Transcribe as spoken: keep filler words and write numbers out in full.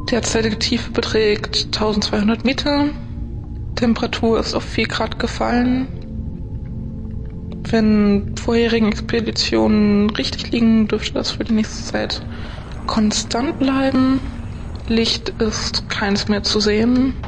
Derzeitige Tiefe beträgt eintausendzweihundert Meter. Temperatur ist auf vier Grad gefallen. Wenn vorherigen Expeditionen richtig liegen, dürfte das für die nächste Zeit konstant bleiben. Licht ist keins mehr zu sehen.